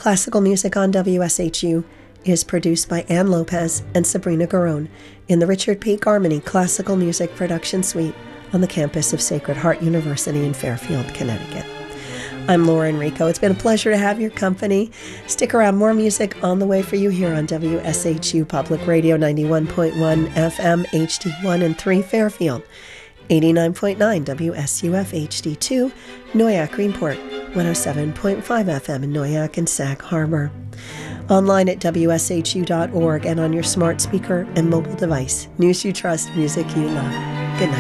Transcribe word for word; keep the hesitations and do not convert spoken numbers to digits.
Classical music on W S H U is produced by Ann Lopez and Sabrina Garone in the Richard P. Garmany Classical Music Production Suite on the campus of Sacred Heart University in Fairfield, Connecticut. I'm Laura Enrico. It's been a pleasure to have your company. Stick around, more music on the way for you here on W S H U Public Radio ninety-one point one F M H D one and three Fairfield, eighty-nine point nine W S U F H D two Noyak Greenport, one oh seven point five F M in Noyak and Sag Harbor. Online at W S H U dot org and on your smart speaker and mobile device. News you trust, music you love.